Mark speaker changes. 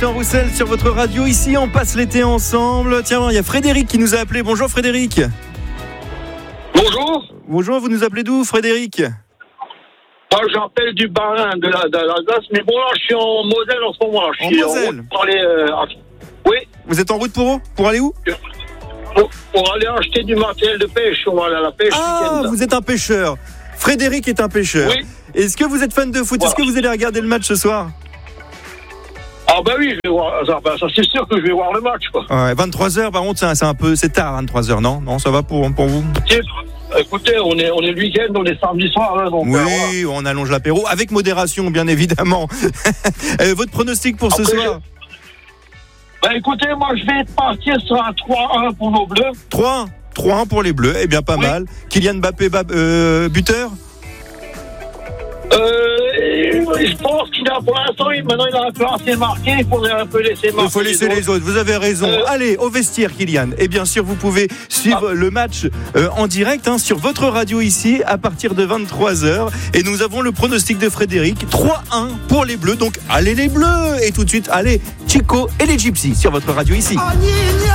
Speaker 1: Jean Roussel sur votre radio, ici on passe l'été ensemble. Tiens, il y a Frédéric qui nous a appelé. Bonjour Frédéric.
Speaker 2: Bonjour.
Speaker 1: Bonjour, vous nous appelez d'où Frédéric?
Speaker 2: Moi j'appelle du Bas-Rhin, de l'Alsace, mais bon là je suis en Moselle en ce moment. Je suis
Speaker 1: en Moselle
Speaker 2: pour aller, oui.
Speaker 1: Vous êtes en route pour aller où?
Speaker 2: Pour aller acheter du matériel de pêche, on va aller à la pêche.
Speaker 1: Ah, vous êtes un pêcheur. Frédéric est un pêcheur.
Speaker 2: Oui.
Speaker 1: Est-ce que vous êtes fan de foot? Voilà. Est-ce que vous allez regarder le match ce soir?
Speaker 2: Ah bah oui, je vais voir ça c'est sûr que je vais voir le match quoi.
Speaker 1: Ouais, 23h par contre c'est tard 23h, non, ça va pour vous?
Speaker 2: Écoutez, on est le week-end, on est samedi soir là, donc
Speaker 1: oui, on allonge l'apéro avec modération bien évidemment. Votre pronostic pour ce soir?
Speaker 2: Bah écoutez, moi je vais partir sur un 3-1 pour nos bleus.
Speaker 1: 3-1 pour les bleus, eh bien pas mal. Kylian Mbappé buteur?
Speaker 2: Je pense qu'il a pour l'instant, maintenant il a un peu assez marqué, il faudrait un peu laisser marquer.
Speaker 1: Il faut laisser les autres, vous avez raison. Allez, au vestiaire Kylian. Et bien sûr, vous pouvez suivre le match en direct sur votre radio ici à partir de 23h. Et nous avons le pronostic de Frédéric, 3-1 pour les bleus. Donc allez les bleus. Et tout de suite, allez, Chico et les Gypsies sur votre radio ici.